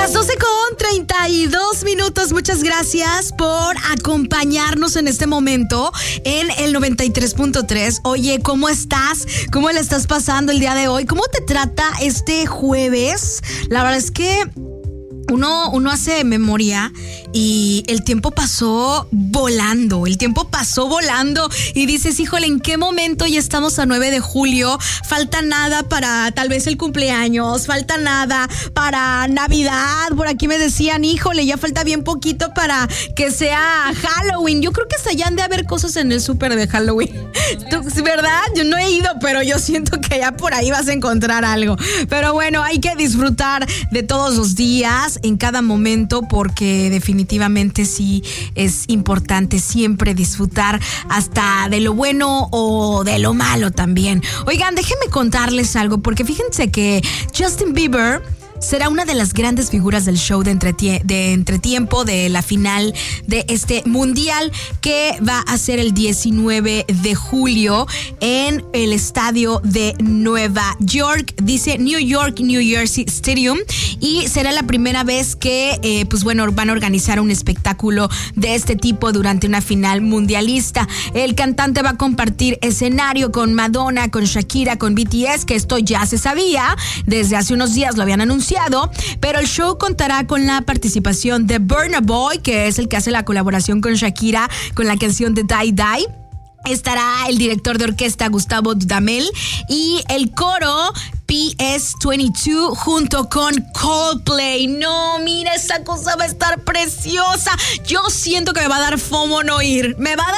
Las 12:32. Muchas gracias por acompañarnos en este momento en el 93.3. Oye, ¿cómo estás? ¿Cómo le estás pasando el día de hoy? ¿Cómo te trata este jueves? La verdad es que uno hace memoria y el tiempo pasó volando. Y dices, híjole, ¿en qué momento ya estamos a 9 de julio? Falta nada para tal vez el cumpleaños, falta nada para Navidad. Por aquí me decían, híjole, ya falta bien poquito para que sea Halloween. Yo creo que hasta ya han de haber cosas en el súper de Halloween. ¿Tú, verdad? Yo no he ido, pero yo siento que ya por ahí vas a encontrar algo. Pero bueno, hay que disfrutar de todos los días, en cada momento, porque definitivamente sí es importante siempre disfrutar hasta de lo bueno o de lo malo también. Oigan, déjenme contarles algo, porque fíjense que Justin Bieber será una de las grandes figuras del show de entretiempo de la final de este mundial que va a ser el 19 de julio en el estadio de Nueva York. Dice New Jersey Stadium, y será la primera vez que van a organizar un espectáculo de este tipo durante una final mundialista. El cantante va a compartir escenario con Madonna, con Shakira, con BTS, que esto ya se sabía, desde hace unos días lo habían anunciado. Pero el show contará con la participación de Burna Boy, que es el que hace la colaboración con Shakira con la canción de Die Die. Estará el director de orquesta Gustavo Dudamel y el coro PS22 junto con Coldplay. No, mira, esa cosa va a estar preciosa. Yo siento que me va a dar FOMO no ir.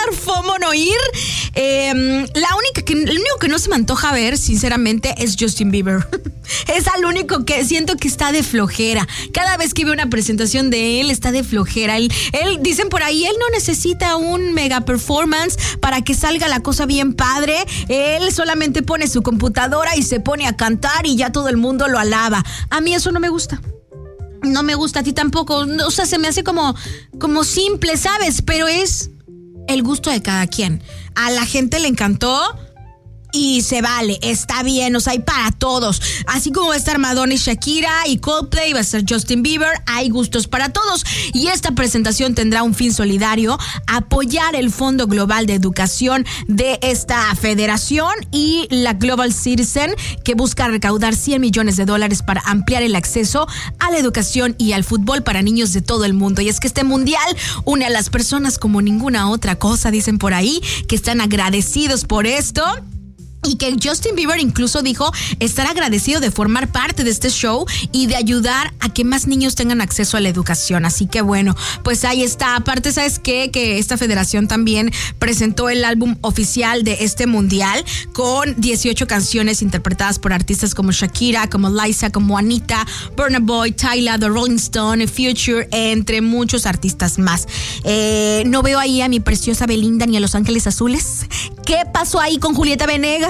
El único que no se me antoja ver, sinceramente, es Justin Bieber. Es al único que siento que está de flojera. Cada vez que veo una presentación de él, está de flojera. Él dicen por ahí, él no necesita un mega performance para que salga la cosa bien padre. Él solamente pone su computadora y se pone a cantar y ya todo el mundo lo alaba. A mí eso no me gusta. No me gusta, a ti tampoco. O sea, se me hace como simple, ¿sabes? Pero es el gusto de cada quien. A la gente le encantó y se vale, está bien, o sea, hay para todos. Así como va a estar Madonna y Shakira y Coldplay, va a estar Justin Bieber, hay gustos para todos. Y esta presentación tendrá un fin solidario: apoyar el Fondo Global de Educación de esta federación y la Global Citizen, que busca recaudar $100 millones para ampliar el acceso a la educación y al fútbol para niños de todo el mundo. Y es que este mundial une a las personas como ninguna otra cosa, dicen por ahí, que están agradecidos por esto. Y que Justin Bieber incluso dijo estar agradecido de formar parte de este show y de ayudar a que más niños tengan acceso a la educación. Así que bueno, pues ahí está. Aparte, ¿sabes qué? Que esta federación también presentó el álbum oficial de este mundial con 18 canciones interpretadas por artistas como Shakira, como Liza, como Anita, Burna Boy, Tyla, The Rolling Stone, Future, entre muchos artistas más. No veo ahí a mi preciosa Belinda ni a Los Ángeles Azules. ¿Qué pasó ahí con Julieta Venegas?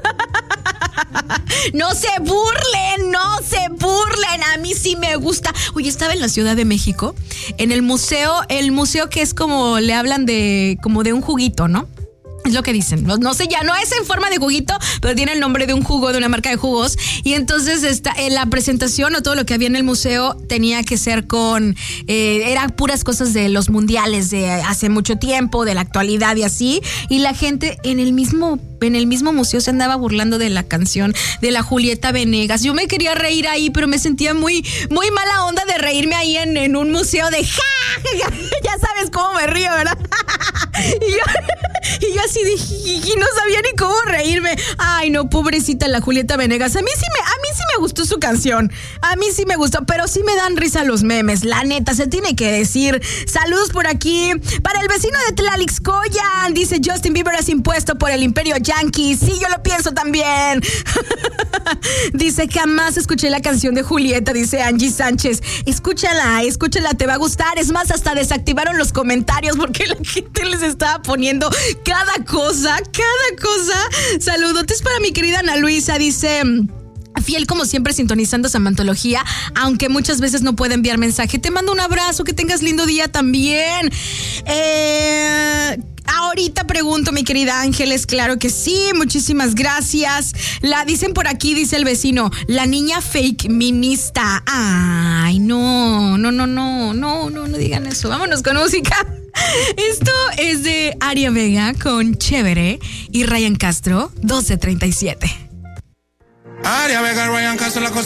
No se burlen, a mí sí me gusta. Oye, estaba en la Ciudad de México, en el museo que es como, le hablan de como de un juguito, ¿no? Es lo que dicen, no sé, ya no es en forma de juguito, pero tiene el nombre de un jugo, de una marca de jugos. Y entonces en la presentación o todo lo que había en el museo tenía que ser con, eran puras cosas de los mundiales de hace mucho tiempo, de la actualidad y así. Y la gente en el mismo museo se andaba burlando de la canción de la Julieta Venegas. Yo me quería reír ahí, pero me sentía muy, muy mala onda de reírme ahí en un museo de ya sabes cómo me río, ¿verdad? Y yo así dije, y no sabía ni cómo reírme. Ay, no, pobrecita la Julieta Venegas. A mí sí me gustó su canción. A mí sí me gustó, pero sí me dan risa los memes. La neta, se tiene que decir. Saludos por aquí. Para el vecino de Tlalixcoyan, dice Justin Bieber es impuesto por el imperio yankee. Sí, yo lo pienso también. Dice, jamás escuché la canción de Julieta, dice Angie Sánchez. Escúchala, te va a gustar. Es más, hasta desactivaron los comentarios porque la gente les estaba poniendo cada cosa. Saludotes para mi querida Ana Luisa, dice... Fiel como siempre sintonizando Samantología, aunque muchas veces no puede enviar mensaje. Te mando un abrazo, que tengas lindo día también. Ahorita pregunto, mi querida Ángeles, claro que sí, muchísimas gracias. La dicen por aquí, dice el vecino, la niña fake minista. Ay, no digan eso. Vámonos con música. Esto es de Aria Vega con Chévere y Ryan Castro, 12:37. Aria Vega, Ryan Castro, la cosa.